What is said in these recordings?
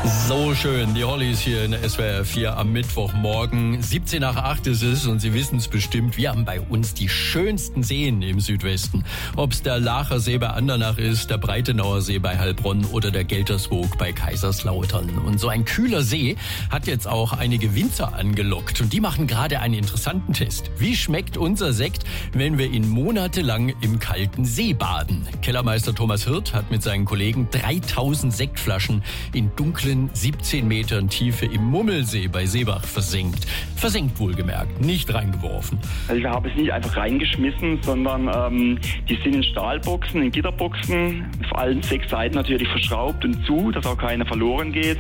So schön, die Hollies hier in der SWR 4 am Mittwochmorgen. 17 nach 8 ist es und Sie wissen es bestimmt, wir haben bei uns die schönsten Seen im Südwesten. Ob es der Laacher See bei Andernach ist, der Breitenauer See bei Heilbronn oder der Gelterswoog bei Kaiserslautern. Und so ein kühler See hat jetzt auch einige Winzer angelockt und die machen gerade einen interessanten Test. Wie schmeckt unser Sekt, wenn wir ihn monatelang im kalten See baden? Kellermeister Thomas Hirt hat mit seinen Kollegen 3000 Sektflaschen in dunklen 17 Metern Tiefe im Mummelsee bei Seebach versenkt. Versenkt wohlgemerkt, nicht reingeworfen. Also wir haben es nicht einfach reingeschmissen, sondern die sind in Stahlboxen, in Gitterboxen, auf allen 6 Seiten natürlich verschraubt und zu, dass auch keine verloren geht.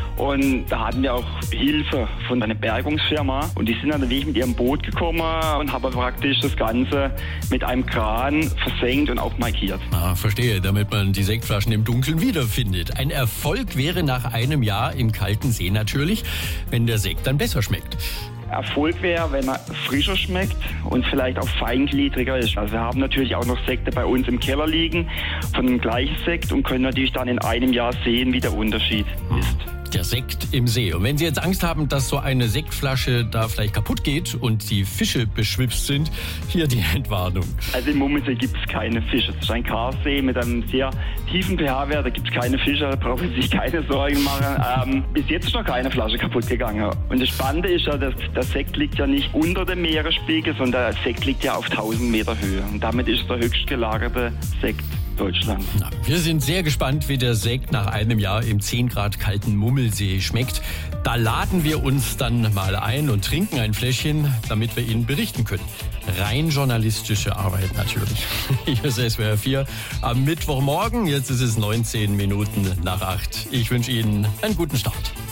Und da hatten wir auch Hilfe von einer Bergungsfirma und die sind dann wirklich mit ihrem Boot gekommen und haben praktisch das Ganze mit einem Kran versenkt und auch markiert. Ah, verstehe, damit man die Sektflaschen im Dunkeln wiederfindet. Ein Erfolg wäre nach einem Jahr im kalten See natürlich, wenn der Sekt dann besser schmeckt. Erfolg wäre, wenn er frischer schmeckt und vielleicht auch feingliedriger ist. Also wir haben natürlich auch noch Sekte bei uns im Keller liegen von dem gleichen Sekt und können natürlich dann in einem Jahr sehen, wie der Unterschied ist. Der Sekt im See. Und wenn Sie jetzt Angst haben, dass so eine Sektflasche da vielleicht kaputt geht und die Fische beschwipst sind, hier die Entwarnung. Also im Mummelsee gibt es keine Fische. Es ist ein Karsee mit einem sehr tiefen pH-Wert. Da gibt es keine Fische, da brauchen Sie sich keine Sorgen machen. Bis jetzt ist noch keine Flasche kaputt gegangen. Und das Spannende ist ja, dass der Sekt liegt ja nicht unter dem Meeresspiegel, sondern der Sekt liegt ja auf 1000 Meter Höhe. Und damit ist es der höchst gelagerte Sekt Deutschland. Na, wir sind sehr gespannt, wie der Sekt nach einem Jahr im 10 Grad kalten Mummelsee schmeckt. Da laden wir uns dann mal ein und trinken ein Fläschchen, damit wir Ihnen berichten können. Rein journalistische Arbeit natürlich. Hier ist SWR 4 am Mittwochmorgen. Jetzt ist es 19 Minuten nach 8. Ich wünsche Ihnen einen guten Start.